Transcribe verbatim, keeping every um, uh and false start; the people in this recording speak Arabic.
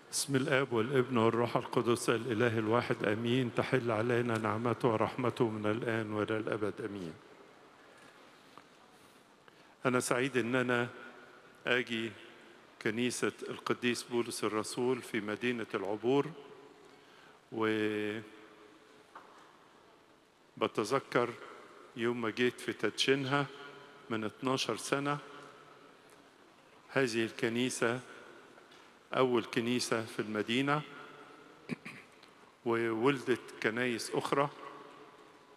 بسم الآب والابن والروح القدس الإله الواحد آمين. تحل علينا نعمته ورحمته من الآن وإلى الأبد آمين. أنا سعيد أن أنا آجي كنيسة القديس بولس الرسول في مدينة العبور، وبتذكر يوم ما جيت في تدشينها من اتناشر سنة. هذه الكنيسة أول كنيسة في المدينة، وولدت كنايس أخرى،